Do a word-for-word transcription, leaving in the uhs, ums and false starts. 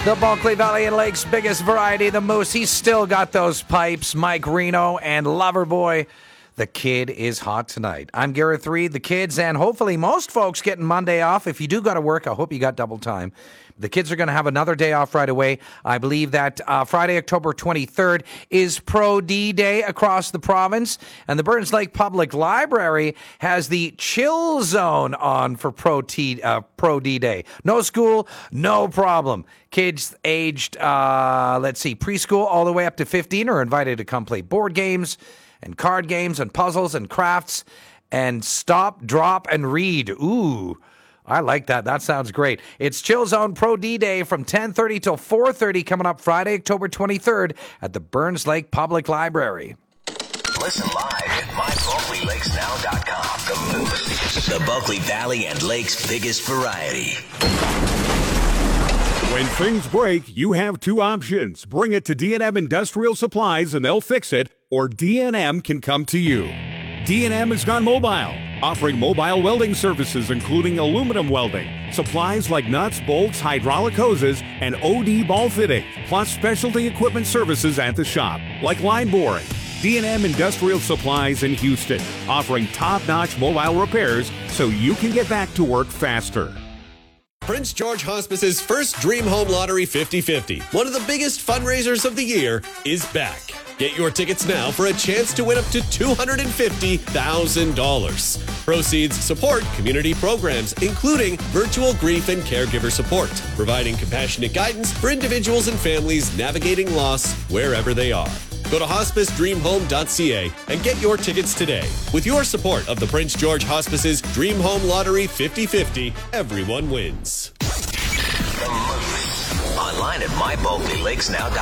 The Bulkley Valley and Lakes' biggest variety, the Moose. He's still got those pipes. Mike Reno and Loverboy. The kid is hot tonight. I'm Gareth Reed, the kids, and hopefully most folks getting Monday off. If you do got to work, I hope you got double time. The kids are going to have another day off right away. I believe that uh, Friday, October twenty-third is Pro D Day across the province. And the Burns Lake Public Library has the Chill Zone on for Pro, T, uh, Pro D Day. No school, no problem. Kids aged, uh, let's see, preschool all the way up to fifteen are invited to come play board games and card games and puzzles and crafts and stop, drop, and read. Ooh. I like that. That sounds great. It's Chill Zone Pro D Day from ten thirty till four thirty coming up Friday, October twenty-third at the Burns Lake Public Library. Listen live at my bulkley lakes now dot com. The Moose, the Bulkley Valley and Lakes' biggest variety. When things break, you have two options. Bring it to D and M Industrial Supplies and they'll fix it, or D and M can come to you. D and M has gone mobile, offering mobile welding services including aluminum welding, supplies like nuts, bolts, hydraulic hoses, and O D ball fitting, plus specialty equipment services at the shop, like line boring. D and M Industrial Supplies in Houston, offering top-notch mobile repairs so you can get back to work faster. Prince George Hospice's first Dream Home Lottery fifty fifty, one of the biggest fundraisers of the year, is back. Get your tickets now for a chance to win up to two hundred fifty thousand dollars. Proceeds support community programs, including virtual grief and caregiver support, providing compassionate guidance for individuals and families navigating loss wherever they are. Go to hospice dream home dot c a and get your tickets today. With your support of the Prince George Hospice's Dream Home Lottery fifty fifty, everyone wins. The Moose. Online at my bulkley lakes now dot com.